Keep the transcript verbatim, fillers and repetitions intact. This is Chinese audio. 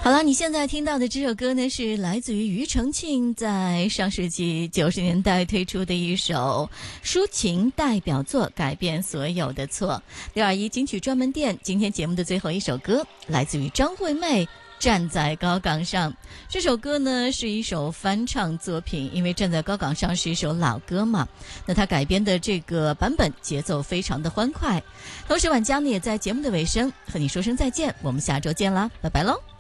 好了，你现在听到的这首歌呢，是来自于庾澄庆在上世纪九十年代推出的一首抒情代表作，改变所有的错。六二一金曲专门店今天节目的最后一首歌，来自于张惠妹。站在高岗上，这首歌呢是一首翻唱作品，因为站在高岗上是一首老歌嘛，那它改编的这个版本节奏非常的欢快。同时晚间呢也在节目的尾声和你说声再见，我们下周见啦，拜拜喽。